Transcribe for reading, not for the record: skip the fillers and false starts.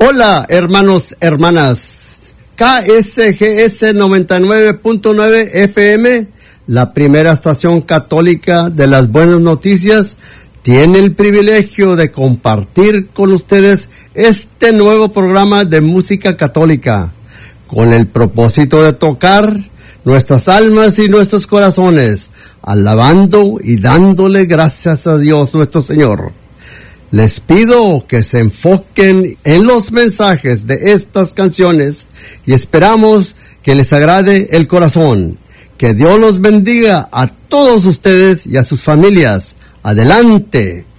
Hola, hermanos, hermanas. KSGS 99.9 FM, la primera estación católica de las buenas noticias, tiene el privilegio de compartir con ustedes este nuevo programa de música católica, con el propósito de tocar nuestras almas y nuestros corazones, alabando y dándole gracias a Dios nuestro Señor. Les pido que se enfoquen en los mensajes de estas canciones y esperamos que les agrade el corazón. Que Dios los bendiga a todos ustedes y a sus familias. Adelante.